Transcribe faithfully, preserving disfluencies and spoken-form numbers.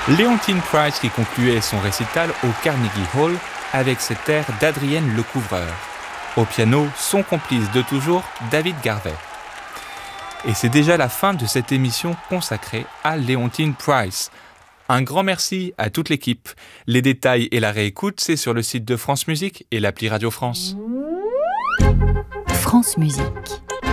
Léontine Price qui concluait son récital au Carnegie Hall avec cet air d'Adrienne Lecouvreur. Au piano, son complice de toujours, David Garvey. Et c'est déjà la fin de cette émission consacrée à Léontine Price. Un grand merci à toute l'équipe. Les détails et la réécoute, c'est sur le site de France Musique et l'appli Radio France. France Musique.